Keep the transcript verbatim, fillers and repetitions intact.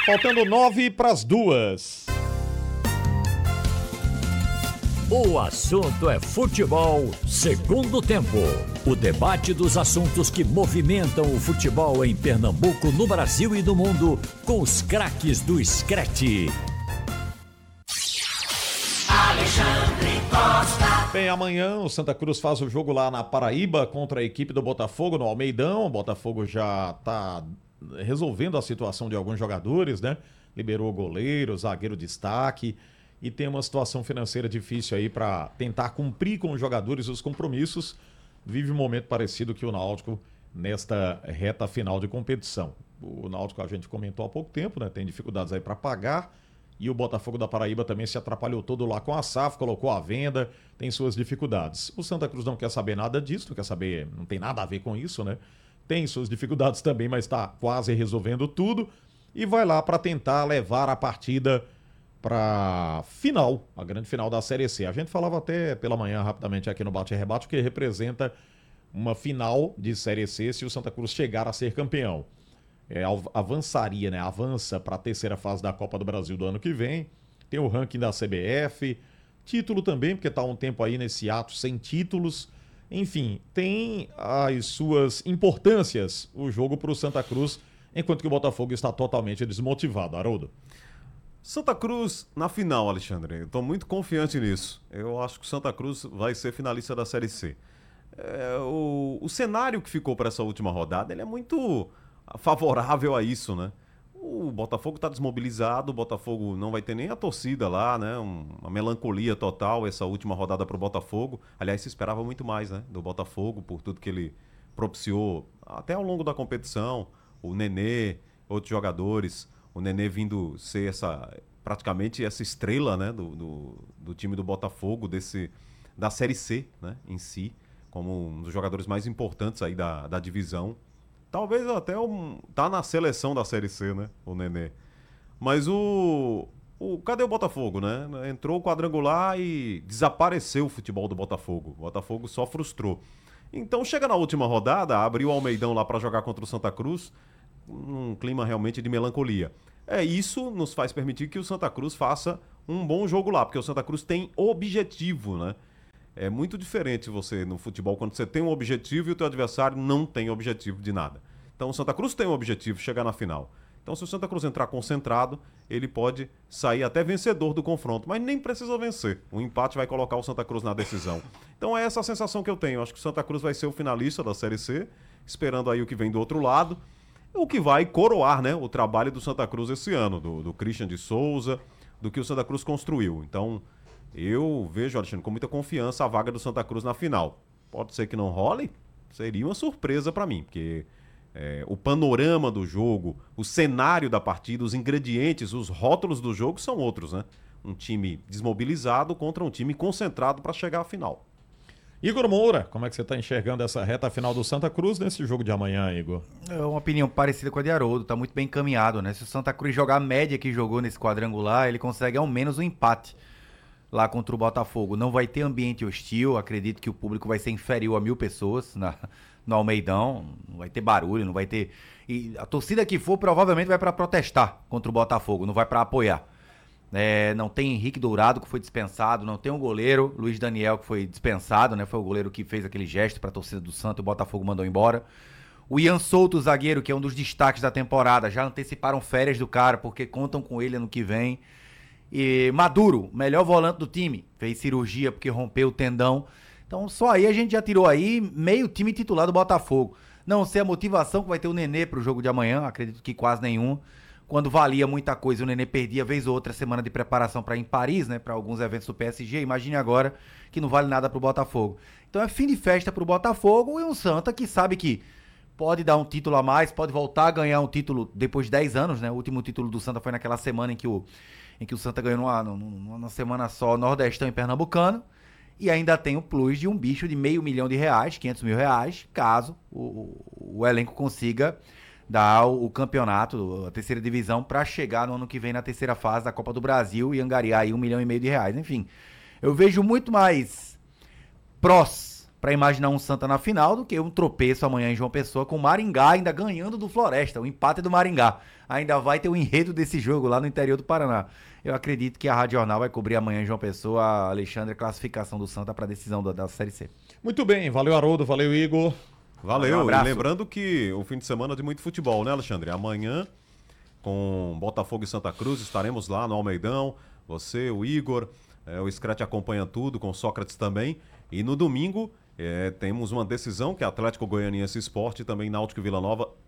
Faltando nove para as duas. O assunto é futebol, segundo tempo. O debate dos assuntos que movimentam o futebol em Pernambuco, no Brasil e no mundo, com os craques do Screte. Alexandre Costa. Bem, amanhã o Santa Cruz faz o jogo lá na Paraíba contra a equipe do Botafogo no Almeidão. O Botafogo já está resolvendo a situação de alguns jogadores, né? Liberou o goleiro, zagueiro destaque. E tem uma situação financeira difícil aí para tentar cumprir com os jogadores os compromissos. Vive um momento parecido que o Náutico nesta reta final de competição. O Náutico a gente comentou há pouco tempo, né? Tem dificuldades aí para pagar. E o Botafogo da Paraíba também se atrapalhou todo lá com a S A F, colocou a venda, tem suas dificuldades. O Santa Cruz não quer saber nada disso, não quer saber, não tem nada a ver com isso, né? Tem suas dificuldades também, mas está quase resolvendo tudo. E vai lá para tentar levar a partida para final, a grande final da Série C. A gente falava até pela manhã rapidamente aqui no Bate e Rebate que representa uma final de Série C se o Santa Cruz chegar a ser campeão. É, avançaria, né? Avança para a terceira fase da Copa do Brasil do ano que vem. Tem o ranking da C B F, título também, porque está há um tempo aí nesse ato sem títulos. Enfim, tem as suas importâncias o jogo para o Santa Cruz, enquanto que o Botafogo está totalmente desmotivado. Haroldo. Santa Cruz na final, Alexandre. Eu estou muito confiante nisso. Eu acho que o Santa Cruz vai ser finalista da Série C. É, o, o cenário que ficou para essa última rodada, ele é muito favorável a isso, né? O Botafogo está desmobilizado, o Botafogo não vai ter nem a torcida lá, né? Um, uma melancolia total essa última rodada para o Botafogo. Aliás, se esperava muito mais, né? Do Botafogo, por tudo que ele propiciou até ao longo da competição. O Nenê, outros jogadores... O Nenê vindo ser essa, praticamente essa estrela, né, do, do, do time do Botafogo, desse, da Série C, né, em si, como um dos jogadores mais importantes aí da, da divisão. Talvez até um, tá na seleção da Série C, né, o Nenê. Mas o, o... Cadê o Botafogo, né? Entrou o quadrangular e desapareceu o futebol do Botafogo. O Botafogo só frustrou. Então chega na última rodada, abriu o Almeidão lá para jogar contra o Santa Cruz, um clima realmente de melancolia. É, isso nos faz permitir que o Santa Cruz faça um bom jogo lá, porque o Santa Cruz tem objetivo, né? É muito diferente você no futebol quando você tem um objetivo e o teu adversário não tem objetivo de nada. Então o Santa Cruz tem um objetivo, chegar na final. Então se o Santa Cruz entrar concentrado, ele pode sair até vencedor do confronto, mas nem precisa vencer. O empate vai colocar o Santa Cruz na decisão. Então é essa a sensação que eu tenho. Eu acho que o Santa Cruz vai ser o finalista da Série C, esperando aí o que vem do outro lado. O que vai coroar, né, o trabalho do Santa Cruz esse ano, do, do Christian de Souza, do que o Santa Cruz construiu. Então, eu vejo, Alexandre, com muita confiança a vaga do Santa Cruz na final. Pode ser que não role, seria uma surpresa para mim, porque é, o panorama do jogo, o cenário da partida, os ingredientes, os rótulos do jogo são outros, né? Um time desmobilizado contra um time concentrado para chegar à final. Igor Moura, como é que você está enxergando essa reta final do Santa Cruz nesse jogo de amanhã, Igor? É uma opinião parecida com a de Haroldo, está muito bem encaminhado, né? Se o Santa Cruz jogar a média que jogou nesse quadrangular, ele consegue ao menos um empate lá contra o Botafogo. Não vai ter ambiente hostil, acredito que o público vai ser inferior a mil pessoas na, no Almeidão, não vai ter barulho, não vai ter... E a torcida que for provavelmente vai para protestar contra o Botafogo, não vai para apoiar. É, não tem Henrique Dourado, que foi dispensado, não tem o goleiro Luiz Daniel, que foi dispensado, né? Foi o goleiro que fez aquele gesto para a torcida do Santos, o Botafogo mandou embora. O Ian Souto, o zagueiro, que é um dos destaques da temporada, já anteciparam férias do cara, porque contam com ele ano que vem. E Maduro, melhor volante do time, fez cirurgia porque rompeu o tendão. Então só aí a gente já tirou aí meio time titular do Botafogo. Não sei a motivação que vai ter o Nenê pro jogo de amanhã, acredito que quase nenhum. Quando valia muita coisa, o Nenê perdia vez ou outra semana de preparação para ir em Paris, né, para alguns eventos do P S G. Imagine agora que não vale nada pro Botafogo. Então é fim de festa pro Botafogo e um Santa que sabe que pode dar um título a mais, pode voltar a ganhar um título depois de dez anos, né? O último título do Santa foi naquela semana em que o, em que o Santa ganhou numa, numa, numa semana só Nordestão e Pernambucano. E ainda tem o plus de um bicho de meio milhão de reais, quinhentos mil reais, caso o, o, o elenco consiga dar o, o campeonato, a terceira divisão, para chegar no ano que vem na terceira fase da Copa do Brasil e angariar aí um milhão e meio de reais. Enfim, eu vejo muito mais prós para imaginar um Santa na final do que um tropeço amanhã em João Pessoa com o Maringá ainda ganhando do Floresta, o empate do Maringá. Ainda vai ter o enredo desse jogo lá no interior do Paraná. Eu acredito que a Rádio Jornal vai cobrir amanhã em João Pessoa, Alexandre, a classificação do Santa para a decisão da, da Série C. Muito bem, valeu Haroldo, valeu Igor. Valeu, Um e lembrando que o fim de semana é de muito futebol, né, Alexandre? Amanhã, com Botafogo e Santa Cruz, estaremos lá no Almeidão, você, o Igor, é, o Screte acompanha tudo, com o Sócrates também, e no domingo é, temos uma decisão que é Atlético Goianiense Sport e também Náutico e Vila Nova,